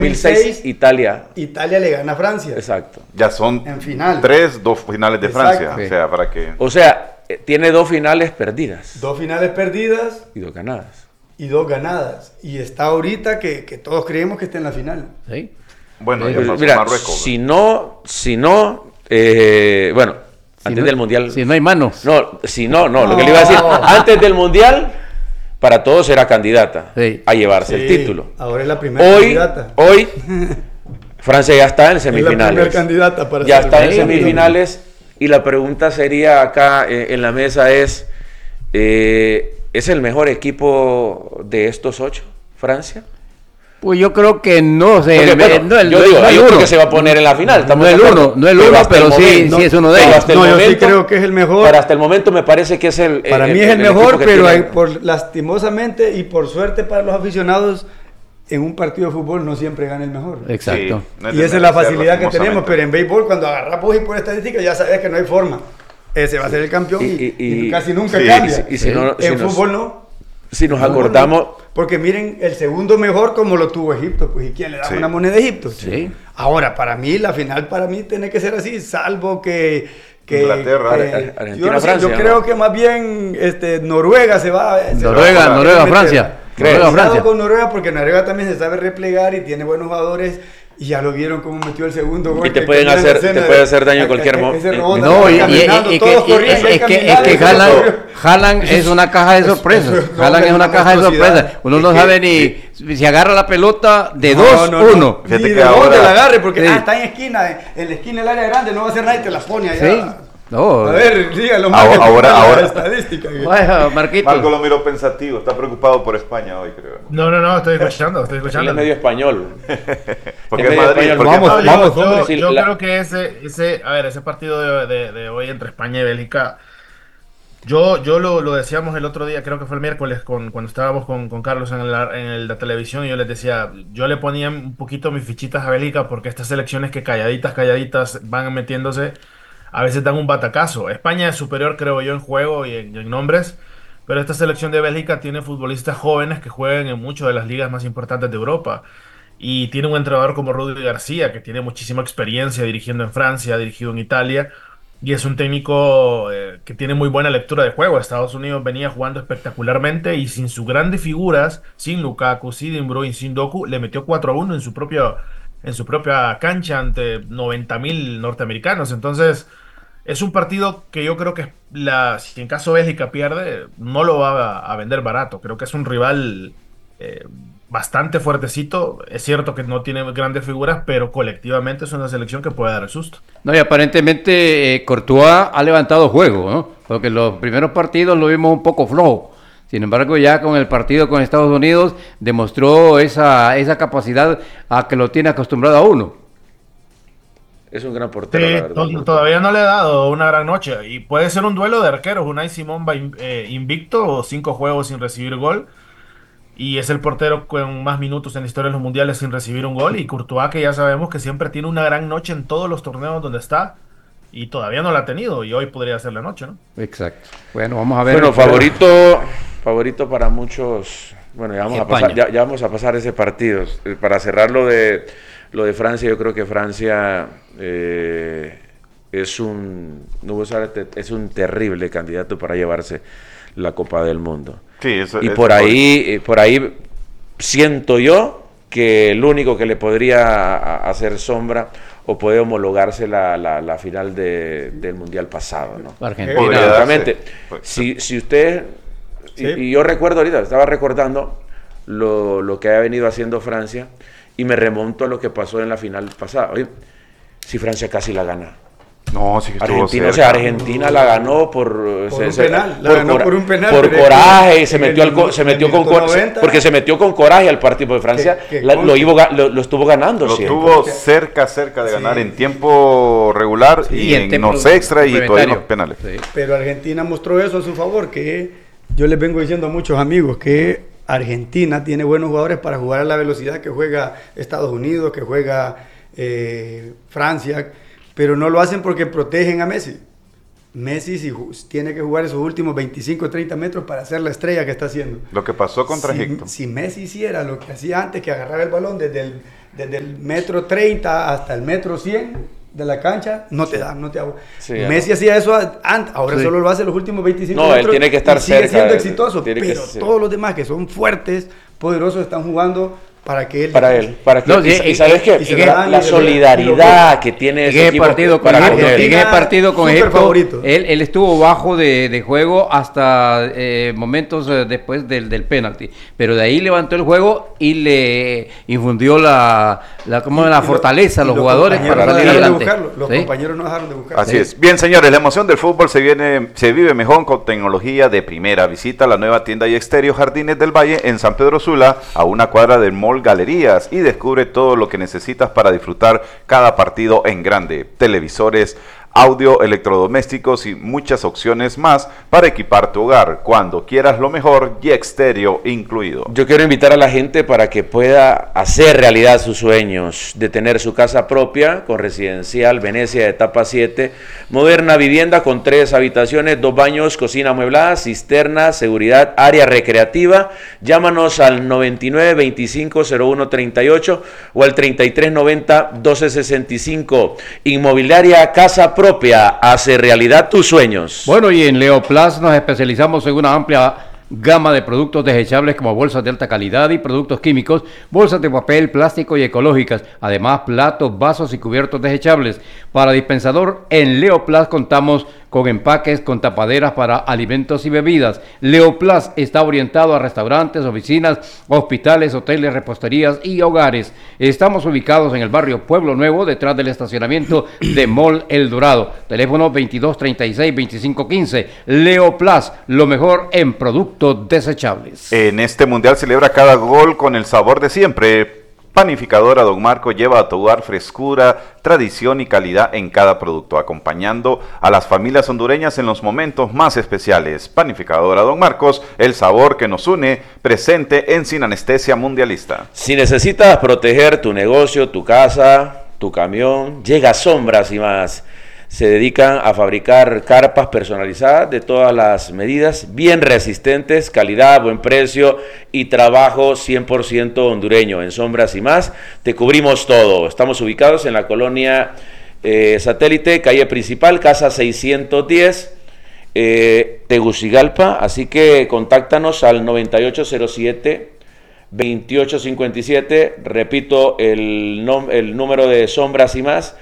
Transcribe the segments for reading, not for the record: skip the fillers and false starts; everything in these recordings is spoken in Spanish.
2006 Italia. Italia le gana a Francia. Exacto. Ya son en final. 2 finales de Francia. Sí. O sea, para que... O sea, tiene 2 finales perdidas. 2 finales perdidas. Y 2 ganadas. Y 2 ganadas. Y está ahorita que todos creemos que está en la final. Sí. Bueno, ya pasó Mira, Marruecos. si no, bueno, antes del Mundial. Si no hay manos. No, lo que le iba a decir, antes del Mundial, para todos era candidata a llevarse el título. Ahora es la primera candidata. Hoy, Francia ya está en semifinales. Es la primera candidata para ya está en semifinales. Y la pregunta sería acá en la mesa ¿es el mejor equipo de estos 8, Francia? Pues yo creo que no sé. Hay otro que se va a poner en la final. No el uno, pero sí es uno de ellos. Yo sí creo que es el mejor. Pero hasta el momento me parece que es el para mí es el mejor, pero lastimosamente y por suerte para los aficionados, en un partido de fútbol no siempre gana el mejor. Exacto. Sí, no y esa es la facilidad que tenemos, pero en béisbol cuando agarramos y por estadística ya sabes que no hay forma. Ese va a ser el campeón y casi nunca cambia. En fútbol no. Si nos acordamos... Porque miren, el segundo mejor como lo tuvo Egipto, pues ¿y quién le da una moneda a Egipto? Sí. Ahora, para mí, la final tiene que ser así, salvo que Inglaterra, Argentina, Francia. Yo creo que más bien Noruega se va. Noruega, Francia. Cuidado con Noruega porque Noruega también se sabe replegar y tiene buenos jugadores. Y ya lo vieron cómo metió el segundo gol. Y te puede hacer daño en cualquier momento. No, es que Haaland es una caja de sorpresas. Haaland es una caja de sorpresas. Uno no sabe ni si agarra la pelota de 2-1. Ni de dónde la agarre, porque está en la esquina del área grande, no va a hacer nada y te la pone allá. Sí. No. A ver, dígalo más. Ahora. La estadística. Vaya, Marquito. Marco lo miró pensativo, está preocupado por España hoy, creo. No, estoy escuchando. Él es medio español. Porque es Madrid. Vamos. Yo creo que ese partido de hoy entre España y Bélgica, yo lo decíamos el otro día, creo que fue el miércoles, cuando estábamos con Carlos en la televisión, y yo les decía, yo le ponía un poquito mis fichitas a Bélgica, porque estas selecciones que calladitas van metiéndose, a veces dan un batacazo. España es superior, creo yo, en juego y en nombres, pero esta selección de Bélgica tiene futbolistas jóvenes que juegan en muchas de las ligas más importantes de Europa. Y tiene un entrenador como Rudy García, que tiene muchísima experiencia dirigiendo en Francia, ha dirigido en Italia, y es un técnico que tiene muy buena lectura de juego. Estados Unidos venía jugando espectacularmente y sin sus grandes figuras, sin Lukaku, sin De Bruyne, sin Doku, le metió 4-1 en su propia cancha ante 90.000 norteamericanos. Entonces, es un partido que yo creo que si en caso Bélgica pierde, no lo va a vender barato. Creo que es un rival bastante fuertecito. Es cierto que no tiene grandes figuras, pero colectivamente es una selección que puede dar el susto. No, y aparentemente Courtois ha levantado juego, ¿no? Porque los primeros partidos lo vimos un poco flojo. Sin embargo, ya con el partido con Estados Unidos demostró esa capacidad a que lo tiene acostumbrado a uno. Es un gran portero, sí, la verdad. Todavía no le ha dado una gran noche. Y puede ser un duelo de arqueros. Unai Simón va invicto, 5 juegos sin recibir gol. Y es el portero con más minutos en la historia de los mundiales sin recibir un gol. Y Courtois, que ya sabemos que siempre tiene una gran noche en todos los torneos donde está. Y todavía no la ha tenido. Y hoy podría ser la noche, ¿no? Exacto. Bueno, vamos a ver. Bueno, favorito para muchos. Bueno, ya vamos a pasar ese partido. Para cerrar lo de Francia, yo creo que Francia es un terrible candidato para llevarse la Copa del Mundo. Sí, eso, y por ahí siento yo que el único que le podría hacer sombra o puede homologarse la final del Mundial pasado, ¿no? Argentina. Realmente, si usted... Sí. Y yo recuerdo ahorita, estaba recordando lo que ha venido haciendo Francia y me remonto a lo que pasó en la final pasada. Oye, si Francia casi la gana. No, sí que estuvo Argentina, cerca. o sea, Argentina la ganó por un penal, por coraje, se metió con coraje al partido de Francia, lo estuvo ganando. Lo siempre. tuvo cerca de ganar en tiempo regular y en los extra y todavía en los penales. Sí. Pero Argentina mostró eso a su favor, que yo les vengo diciendo a muchos amigos que Argentina tiene buenos jugadores para jugar a la velocidad que juega Estados Unidos, que juega Francia, pero no lo hacen porque protegen a Messi. Messi tiene que jugar esos últimos 25 o 30 metros para hacer la estrella que está haciendo. Lo que pasó contra Egipto. Si Messi hiciera lo que hacía antes, que agarraba el balón desde desde el 1.30 hasta el 1.100 de la cancha, no te da. Sí, Messi hacía eso antes, ahora solo lo hace los últimos 25 metros. No, él tiene que estar cerca. Sigue siendo exitoso, pero todos los demás que son fuertes, poderosos, están jugando para que él. Y sabes qué, la solidaridad que tiene ese equipo partido con Egipto, él estuvo bajo de juego hasta momentos después del penalti, pero de ahí levantó el juego y le infundió la fortaleza a los jugadores para salir adelante. Los compañeros no dejaron de buscar. Así es. Bien, señores, la emoción del fútbol se vive mejor con tecnología de primera. Visita la nueva tienda y exterior Jardines del Valle en San Pedro Sula, a una cuadra del Mall Galerías, y descubre todo lo que necesitas para disfrutar cada partido en grande: televisores, audio, electrodomésticos y muchas opciones más para equipar tu hogar. Cuando quieras lo mejor, y exterior incluido. Yo quiero invitar a la gente para que pueda hacer realidad sus sueños de tener su casa propia con Residencial Venecia de etapa 7, moderna vivienda con 3 habitaciones, 2 baños, cocina amueblada, cisterna, seguridad, área recreativa. Llámanos al 99 25 01 38 o al 33 90 12 65. Inmobiliaria Casa Propia, hace realidad tus sueños. Bueno, y en Leoplas nos especializamos en una amplia gama de productos desechables como bolsas de alta calidad y productos químicos, bolsas de papel, plástico y ecológicas, además platos, vasos y cubiertos desechables. Para dispensador, en Leoplas contamos con empaques con tapaderas para alimentos y bebidas. Leoplas está orientado a restaurantes, oficinas, hospitales, hoteles, reposterías y hogares. Estamos ubicados en el barrio Pueblo Nuevo, detrás del estacionamiento de Mall El Dorado. Teléfono 2236-2515. Leoplas, lo mejor en productos desechables. En este mundial celebra cada gol con el sabor de siempre. Panificadora Don Marco lleva a tu hogar frescura, tradición y calidad en cada producto, acompañando a las familias hondureñas en los momentos más especiales. Panificadora Don Marcos, el sabor que nos une, presente en Sin Anestesia Mundialista. Si necesitas proteger tu negocio, tu casa, tu camión, llega Sombras y Más. Se dedican a fabricar carpas personalizadas de todas las medidas, bien resistentes, calidad, buen precio y trabajo 100% hondureño. En Sombras y Más te cubrimos todo. Estamos ubicados en la colonia Satélite, calle principal, casa 610, Tegucigalpa. Así que contáctanos al 9807-2857. Repito, el número de Sombras y Más,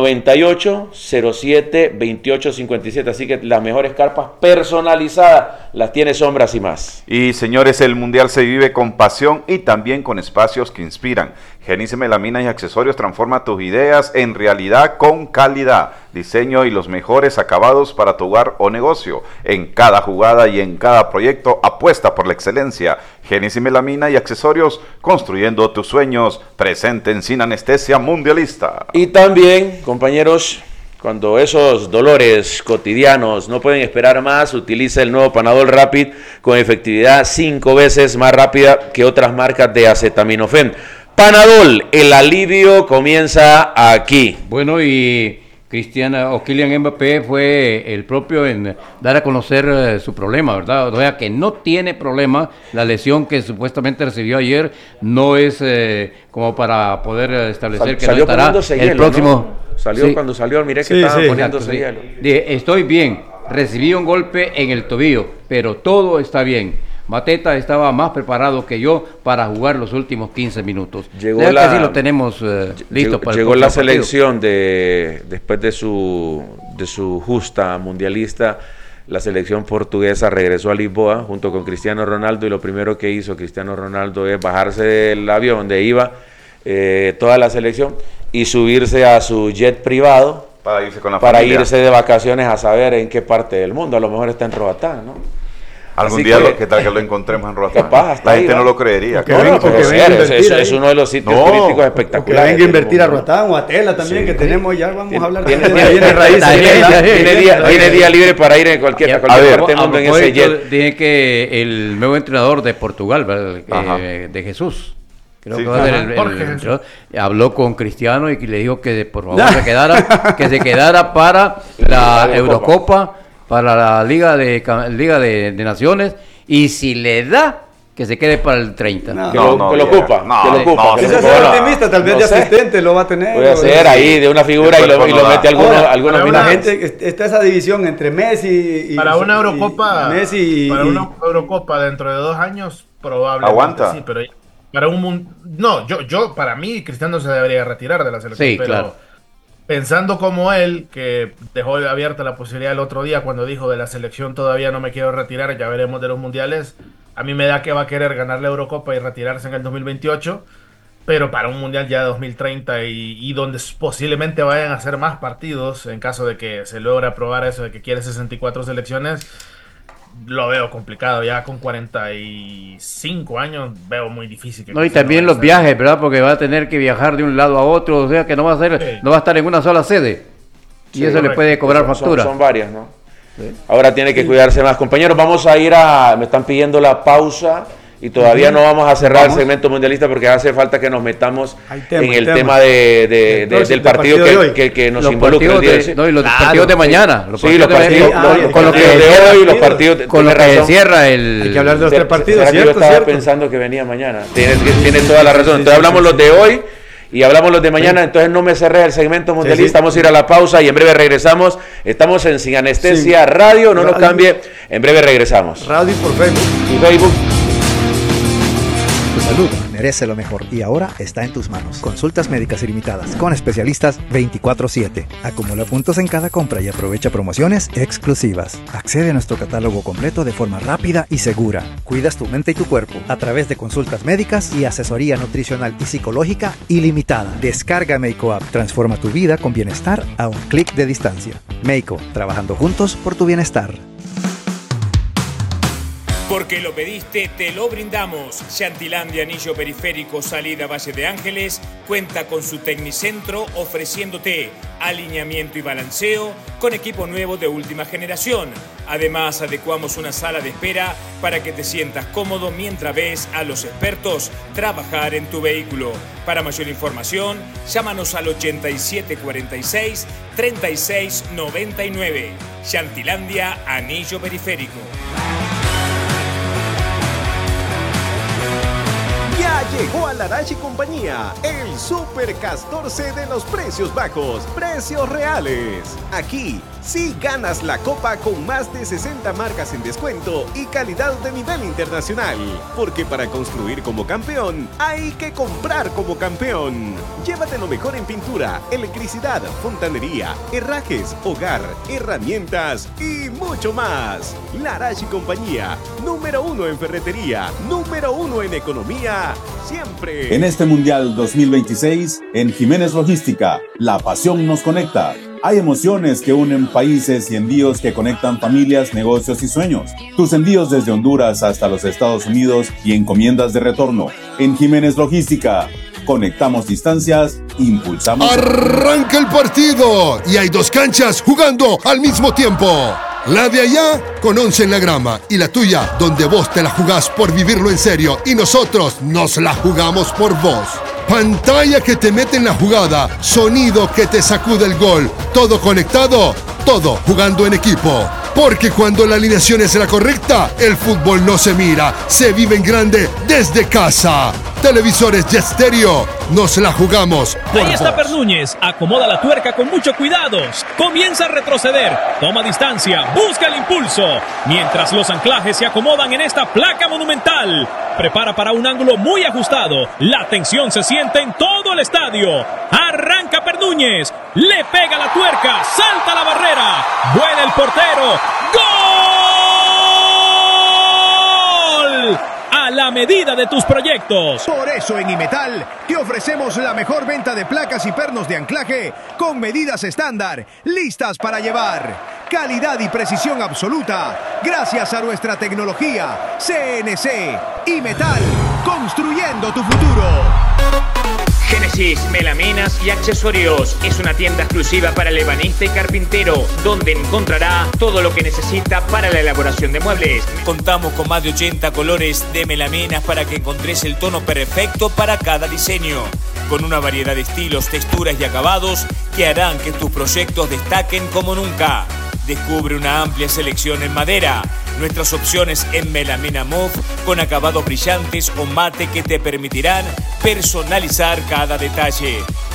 9807-2857, así que las mejores carpas personalizadas las tiene Sombras y Más. Y señores, el mundial se vive con pasión y también con espacios que inspiran. Genice Melamina y Accesorios transforma tus ideas en realidad con calidad, diseño y los mejores acabados para tu hogar o negocio. En cada jugada y en cada proyecto apuesta por la excelencia. Genice Melamina y Accesorios, construyendo tus sueños, presente en Sin Anestesia Mundialista. Y también, compañeros, cuando esos dolores cotidianos no pueden esperar más, utiliza el nuevo Panadol Rapid con efectividad 5 veces más rápida que otras marcas de acetaminofén. Panadol, el alivio comienza aquí. Bueno, y Kylian Mbappé fue el propio en dar a conocer su problema, ¿verdad? O sea, que no tiene problema. La lesión que supuestamente recibió ayer no es como para poder establecer que no estará el próximo. ¿No? Salió cuando salió, miré que estaba poniéndose hielo. Estoy bien, recibí un golpe en el tobillo, pero todo está bien. Mateta estaba más preparado que yo para jugar los últimos 15 minutos. Así lo tenemos listo para el llegó la selección después de su justa mundialista. La selección portuguesa regresó a Lisboa junto con Cristiano Ronaldo, y lo primero que hizo Cristiano Ronaldo es bajarse del avión donde iba toda la selección y subirse a su jet privado para irse de vacaciones a saber en qué parte del mundo. A lo mejor está en Roatán, ¿no? Algún día, ¿qué tal que lo encontremos en Roatán? La gente no lo creería. Es uno de los sitios turísticos espectaculares. Que venga a invertir a Roatán o a Tela también, que tenemos, ya vamos a hablar de Tiene día libre para ir en cualquier parte del mundo en ese jet. Dije que el nuevo entrenador de Portugal, de Jesús, creo que va a ser el habló con Cristiano y le dijo que por favor se quedara para la Eurocopa, para la Liga de Naciones, y si le da, que se quede para el 30. Que lo ocupa. Si se hace optimista, tal vez de asistente lo va a tener. Puede ser ahí de una figura y lo mete algunos minutos. La gente, está esa división entre Messi y... Para una Eurocopa, para una Eurocopa dentro de 2 años, probablemente aguanta. Sí, pero para para mí Cristiano se debería retirar de la selección. Sí, pero claro. Pensando como él, que dejó abierta la posibilidad el otro día cuando dijo de la selección todavía no me quiero retirar, ya veremos de los mundiales. A mí me da que va a querer ganar la Eurocopa y retirarse en el 2028, pero para un mundial ya de 2030 y donde posiblemente vayan a hacer más partidos en caso de que se logre aprobar eso de que quiere 64 selecciones, lo veo complicado. Ya con 45 años veo muy difícil. Y también los viajes, ¿verdad? Porque va a tener que viajar de un lado a otro, o sea que no va a estar en una sola sede. Y eso le puede cobrar factura. Son varias, ¿no? Sí. Ahora tiene que cuidarse más. Compañeros, vamos a ir me están pidiendo la pausa y todavía no vamos a cerrar el segmento mundialista porque hace falta que nos metamos en el tema del partido que nos involucra el día de hoy. Y los partidos de mañana. Los partidos con lo que de hoy, los partidos con lo que cierra el... Hay que hablar de los 3 partidos, ¿cierto? Yo estaba pensando que venía mañana. Tiene toda la razón. Entonces hablamos los de hoy y hablamos los de mañana, entonces no me cerré el segmento mundialista, vamos a ir a la pausa y en breve regresamos. Estamos en Sin Anestesia Radio, no nos cambie, en breve regresamos. Radio y por Facebook. Y Facebook. Tu salud merece lo mejor y ahora está en tus manos. Consultas médicas ilimitadas con especialistas 24/7. Acumula puntos en cada compra y aprovecha promociones exclusivas. Accede a nuestro catálogo completo de forma rápida y segura. Cuidas tu mente y tu cuerpo a través de consultas médicas y asesoría nutricional y psicológica ilimitada. Descarga Meiko App. Transforma tu vida con bienestar a un clic de distancia. Meiko, trabajando juntos por tu bienestar. Porque lo pediste, te lo brindamos. Chantilandia Anillo Periférico, salida Valle de Ángeles, cuenta con su Tecnicentro ofreciéndote alineamiento y balanceo con equipo nuevo de última generación. Además, adecuamos una sala de espera para que te sientas cómodo mientras ves a los expertos trabajar en tu vehículo. Para mayor información, llámanos al 8746-3699. Chantilandia Anillo Periférico. Ya llegó a Larache y Compañía, el Super Castorce de los precios bajos, precios reales. Aquí sí ganas la copa con más de 60 marcas en descuento y calidad de nivel internacional. Porque para construir como campeón, hay que comprar como campeón. Llévate lo mejor en pintura, electricidad, fontanería, herrajes, hogar, herramientas y mucho más. Larache y Compañía, número 1 en ferretería, número 1 en economía. Siempre. En este Mundial 2026, en Jiménez Logística, la pasión nos conecta. Hay emociones que unen países y envíos que conectan familias, negocios y sueños. Tus envíos desde Honduras hasta los Estados Unidos y encomiendas de retorno. En Jiménez Logística, conectamos distancias, impulsamos... ¡Arranca el partido! Y hay 2 canchas jugando al mismo tiempo. La de allá con 11 en la grama y la tuya donde vos te la jugás por vivirlo en serio y nosotros nos la jugamos por vos. Pantalla que te mete en la jugada, sonido que te sacude el gol, todo conectado, todo jugando en equipo. Porque cuando la alineación es la correcta, el fútbol no se mira, se vive en grande desde casa. Televisores Jet Stereo, nos la jugamos por Ahí está vos. Pernúñez, acomoda la tuerca con mucho cuidado, comienza a retroceder, toma distancia, busca el impulso, mientras los anclajes se acomodan en esta placa monumental. Prepara para un ángulo muy ajustado, la tensión se siente en todo el estadio. Arranca Pernúñez, le pega la tuerca, salta la barrera, vuela el portero, ¡gol! A la medida de tus proyectos. Por eso en Imetal te ofrecemos la mejor venta de placas y pernos de anclaje con medidas estándar, listas para llevar. Calidad y precisión absoluta gracias a nuestra tecnología CNC. Imetal, construyendo tu futuro. Génesis Melaminas y Accesorios es una tienda exclusiva para el ebanista y carpintero, donde encontrará todo lo que necesita para la elaboración de muebles. Contamos con más de 80 colores de melaminas para que encontres el tono perfecto para cada diseño, con una variedad de estilos, texturas y acabados que harán que tus proyectos destaquen como nunca. Descubre una amplia selección en madera. Nuestras opciones en melamina mauve con acabados brillantes o mate que te permitirán personalizar cada detalle.